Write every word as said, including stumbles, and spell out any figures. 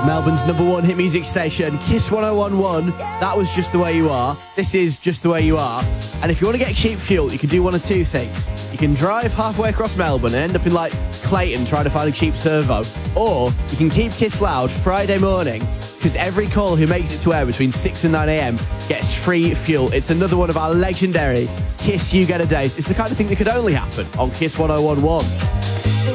Melbourne's number one hit music station, Kiss one oh one point one. That was Just the Way You Are. This is Just the Way You Are. And if you want to get cheap fuel, you can do one of two things. You can drive halfway across Melbourne and end up in, like, Clayton trying to find a cheap servo. Or you can keep Kiss loud Friday morning, because every call who makes it to air between six and nine a.m. gets free fuel. It's another one of our legendary Kiss You Get a Days. It's the kind of thing that could only happen on Kiss one oh one point one.